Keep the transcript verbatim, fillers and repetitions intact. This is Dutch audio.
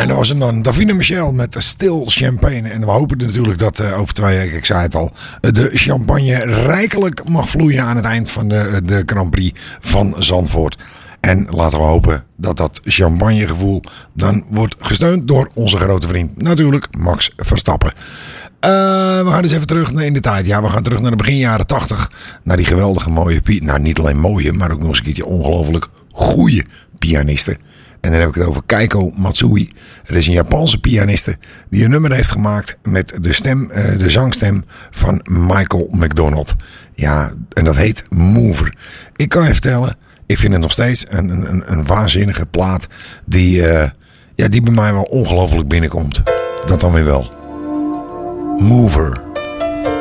En dat was hem dan, Davina Michel met Still Champagne. En we hopen natuurlijk dat uh, over twee weken, ik zei het al, de champagne rijkelijk mag vloeien aan het eind van de, de Grand Prix van Zandvoort. En laten we hopen dat dat champagnegevoel dan wordt gesteund door onze grote vriend, natuurlijk Max Verstappen. Uh, we gaan dus even terug in de tijd. Ja, we gaan terug naar de begin jaren tachtig. Naar die geweldige mooie, nou niet alleen mooie, maar ook nog eens een keertje ongelooflijk goede pianisten. En dan heb ik het over Keiko Matsui. Het is een Japanse pianiste die een nummer heeft gemaakt met de stem, uh, de zangstem van Michael McDonald. Ja, en dat heet Mover. Ik kan je vertellen, ik vind het nog steeds een, een, een waanzinnige plaat die, uh, ja, die bij mij wel ongelooflijk binnenkomt. Dat dan weer wel. Mover.